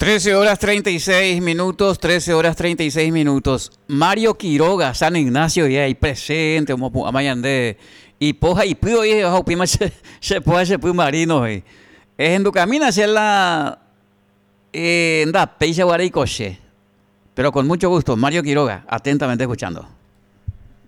13 horas 36 minutos, 13 horas 36 minutos. Mario Quiroga, San Ignacio, y ahí presente, como amayande. Y poja y pido, y bajo pima se poja se puede marino, es en tu camino hacia la. En da, peixe guaricoche. Pero con mucho gusto, Mario Quiroga, atentamente escuchando.